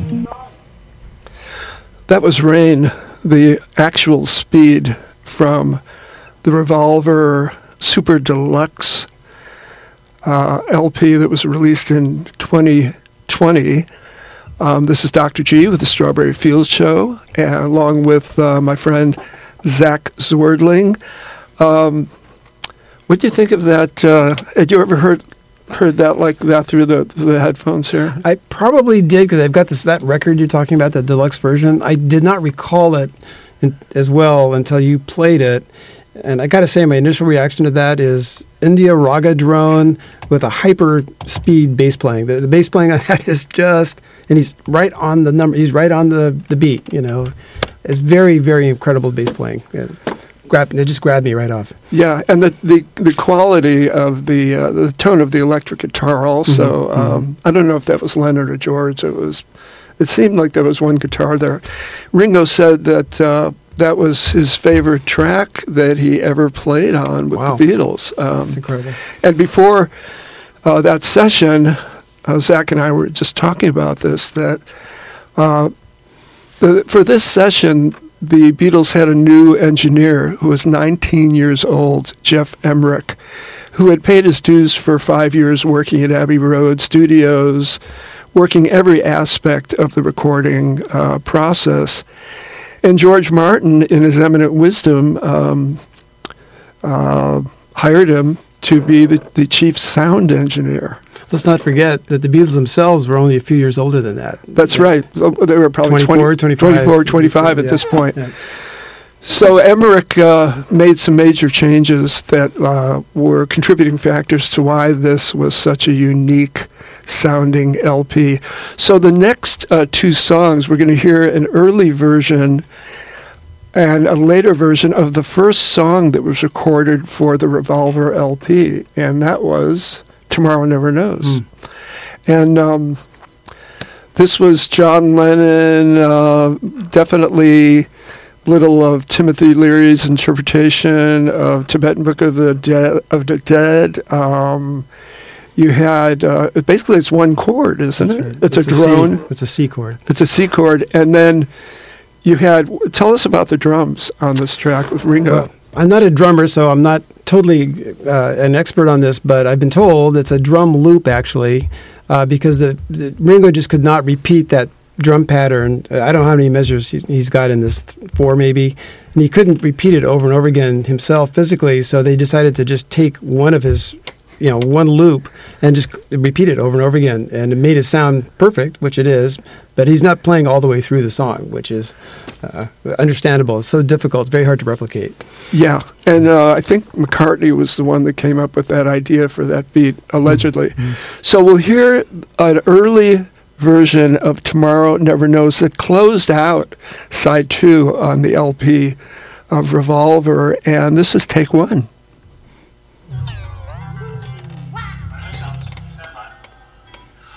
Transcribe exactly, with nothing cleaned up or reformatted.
That was Rain, the actual speed from the Revolver Super Deluxe uh, L P that was released in twenty twenty. Um, this is Doctor G with the Strawberry Fields Show, and along with uh, my friend Zach Zwerdling. Um, what do you think of that? Uh, had you ever heard heard that like that through the the headphones here? I probably did, because I've got this that record you're talking about, the deluxe version. I did not recall it in, as well until you played it. And I got to say, my initial reaction to that is India Raga drone with a hyper speed bass playing. The, the bass playing on that is just, and he's right on the number. He's right on the, the beat. You know, it's very very incredible bass playing. It, grab, it just grabbed me right off. Yeah, and the the, the quality of the uh, the tone of the electric guitar also. Mm-hmm. Um, mm-hmm. I don't know if that was Leonard or George. It was. It seemed like there was one guitar there. Ringo said that. Uh, That was his favorite track that he ever played on with wow. the Beatles. Um, That's incredible. And before uh, that session, uh, Zach and I were just talking about this, that uh, the, for this session, the Beatles had a new engineer who was nineteen years old, Jeff Emmerich, who had paid his dues for five years working at Abbey Road Studios, working every aspect of the recording uh, process. And George Martin, in his eminent wisdom, um, uh, hired him to be the, the chief sound engineer. Let's not forget that the Beatles themselves were only a few years older than that. That's yeah. right. They were probably twenty-four, twenty, twenty-five. twenty-four, twenty-five at yeah. this point. Yeah. So Emmerich uh, made some major changes that uh, were contributing factors to why this was such a unique sounding L P. So the next uh, two songs, we're going to hear an early version and a later version of the first song that was recorded for the Revolver L P, and that was Tomorrow Never Knows. Mm. And um, this was John Lennon, uh, definitely little of Timothy Leary's interpretation of Tibetan Book of the Dead. Of the Dead. Um, You had, uh, basically it's one chord, isn't That's it? right. It's, it's a, a drone. C. It's a C chord. It's a C chord. And then you had, tell us about the drums on this track with Ringo. Well, I'm not a drummer, so I'm not totally uh, an expert on this, but I've been told it's a drum loop, actually, uh, because the, the Ringo just could not repeat that drum pattern. I don't know how many measures he's, he's got in this, four maybe, and he couldn't repeat it over and over again himself physically, so they decided to just take one of his you know, one loop and just repeat it over and over again. And it made it sound perfect, which it is, but he's not playing all the way through the song, which is uh, understandable. It's so difficult. It's very hard to replicate. Yeah. And uh, I think McCartney was the one that came up with that idea for that beat, allegedly. Mm-hmm. So we'll hear an early version of Tomorrow Never Knows that closed out side two on the L P of Revolver. And this is take one.